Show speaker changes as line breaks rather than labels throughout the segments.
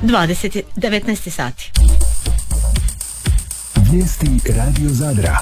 19 sati.
Vijesti Radio Zadra.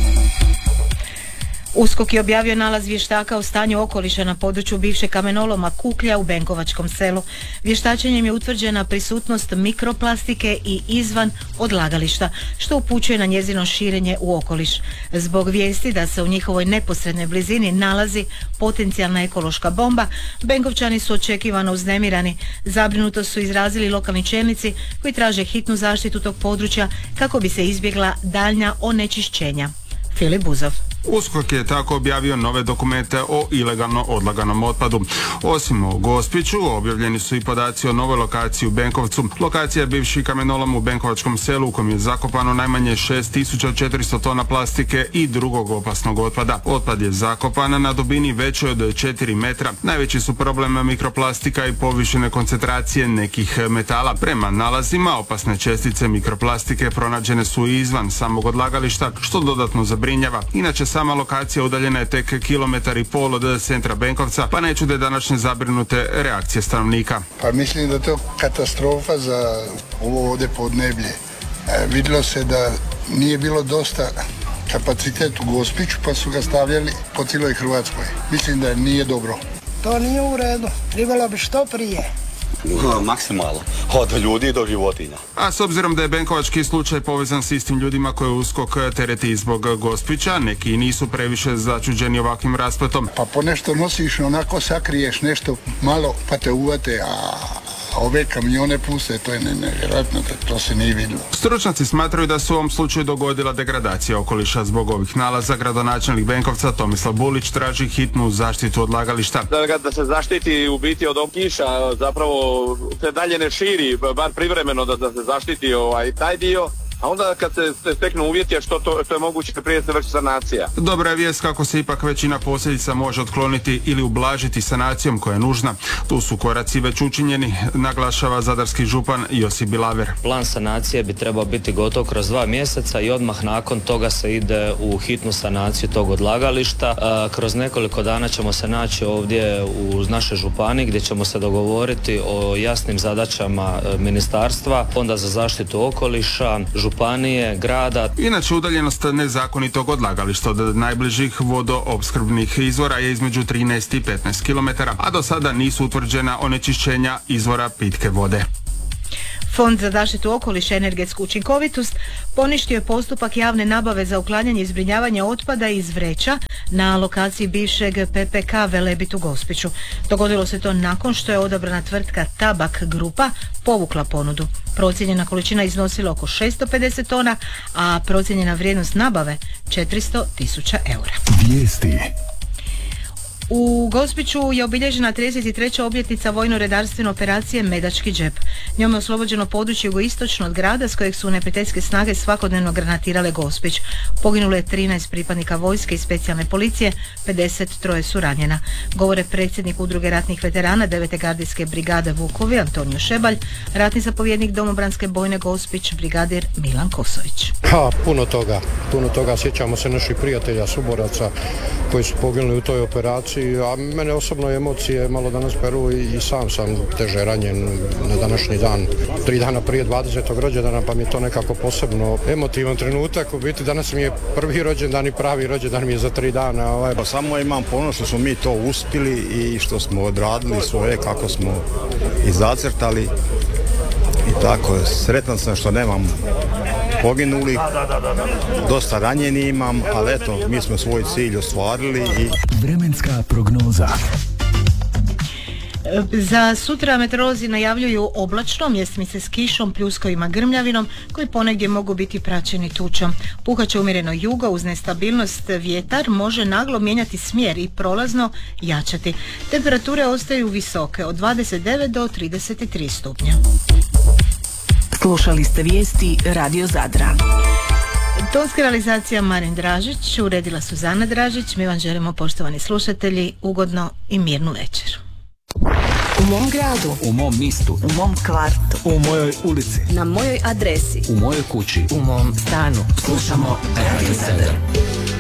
USKOK je objavio nalaz vještaka o stanju okoliša na području bivše kamenoloma Kuklja u Benkovačkom selu. Vještačenjem je utvrđena prisutnost mikroplastike i izvan odlagališta, što upućuje na njezino širenje u okoliš. Zbog vijesti da se u njihovoj neposrednoj blizini nalazi potencijalna ekološka bomba, Benkovčani su očekivano uznemirani. Zabrinutost su izrazili lokalni čelnici koji traže hitnu zaštitu tog područja kako bi se izbjegla daljnja onečišćenja. Filip Buzov.
USKOK je tako objavio nove dokumente o ilegalno odlaganom otpadu. Osim u Gospiću, objavljeni su i podaci o novoj lokaciji u Benkovcu. Lokacija je bivši kamenolom u Benkovačkom selu u kojem je zakopano najmanje 6400 tona plastike i drugog opasnog otpada. Otpad je zakopan na dubini većoj od 4 metra. Najveći su problem mikroplastika i povišene koncentracije nekih metala. Prema nalazima, opasne čestice mikroplastike pronađene su i izvan samog odlagališta, što dodatno zabrinjava. Inače, sama lokacija udaljena je tek 1,5 kilometra od centra Benkovca, pa ne čude današnje zabrinute reakcije stanovnika.
Pa mislim da je to katastrofa za ovo ovdje podneblje. Vidjelo se da nije bilo dosta kapacitet u Gospiću, pa su ga stavljali po cijeloj Hrvatskoj. Mislim da nije dobro.
To nije u redu. Trebalo bi što prije.
Maksimalno, od ljudi do životinja.
A s obzirom da je benkovački slučaj povezan s istim ljudima koje USKOK tereti zbog Gospića, neki nisu previše začuđeni ovakvim raspletom.
Pa po nešto nosiš, onako sakriješ nešto malo, pa te uvate, a ove kamione puste, to je nevjerojatno, to se nije vidjelo.
Stručnjaci smatraju da se u ovom slučaju dogodila degradacija okoliša. Zbog ovih nalaza gradonačelnik Benkovca Tomislav Bulić traži hitnu zaštitu odlagališta.
Da se zaštiti u biti od kiša, zapravo se dalje ne širi, bar privremeno da se zaštiti taj dio. A onda kad se steknu uvjeti, što je moguće prije se vrši sanacija.
Dobra je vijest kako se ipak većina posljedica može otkloniti ili ublažiti sanacijom koja je nužna. Tu su koraci već učinjeni, naglašava zadarski župan Josip Bilaver.
Plan sanacije bi trebao biti gotov kroz 2 mjeseca i odmah nakon toga se ide u hitnu sanaciju tog odlagališta. Kroz nekoliko dana ćemo se naći ovdje u našoj županiji gdje ćemo se dogovoriti o jasnim zadaćama ministarstva, Fonda za zaštitu okoliša, županije, grada.
Inače, udaljenost nezakonitog odlagališta od najbližih vodoopskrbnih izvora je između 13 i 15 km, a do sada nisu utvrđena onečišćenja izvora pitke vode.
Fond za zaštitu okoliša i energetsku učinkovitost poništio je postupak javne nabave za uklanjanje i zbrinjavanje otpada iz vreća na lokaciji bivšeg PPK Velebit u Gospiću. Dogodilo se to nakon što je odabrana tvrtka Tabak Grupa povukla ponudu. Procijenjena količina iznosila oko 650 tona, a procijenjena vrijednost nabave 400.000 eura.
Vijesti.
U Gospiću je obilježena 33. obljetnica vojno-redarstvene operacije Medački džep. Njome je oslobođeno područje jugoistočno od grada s kojeg su neprijateljske snage svakodnevno granatirale Gospić. Poginulo je 13 pripadnika vojske i specijalne policije, 53 su ranjena. Govore predsjednik Udruge ratnih veterana 9. gardijske brigade Vukovi Antonio Šebalj, ratni zapovjednik Domobranske bojne Gospić brigadir Milan Kosović.
Puno toga sjećamo se naših prijatelja, suboraca koji su poginuli u toj operaciji. A mene osobno emocije malo danas peru i sam sam teže ranjen na današnji dan. 3 dana prije 20. rođendana, pa mi je to nekako posebno emotivan trenutak. U biti danas mi je prvi rođendan i pravi rođendan mi je za 3 dana.
Pa samo imam ponos što smo mi to uspjeli i što smo odradili svoje kako smo i zacrtali. I tako, sretan sam što nemam poginuli, dosta ranjeni imam, ali eto, mi smo svoj cilj ostvarili.
Vremenska prognoza.
Za sutra meteorolozi najavljuju oblačno, mjestimice s kišom, pljuskovima, grmljavinom, koji ponegdje mogu biti praćeni tučom. Puhaće umjereno jugo, uz nestabilnost vjetar može naglo mijenjati smjer i prolazno jačati. Temperature ostaju visoke, od 29 do 33 stupnja.
Slušali ste vijesti Radio Zadra.
Tonska realizacija Marin Dražić, uredila Suzana Dražić. Mi vam želimo, poštovani slušatelji, ugodno i mirnu večer.
U mom gradu,
U mom mistu,
u mom kvartu,
u mojoj ulici,
na mojoj adresi,
u mojoj kući,
u mom stanu.
slušamo Radio Zadar.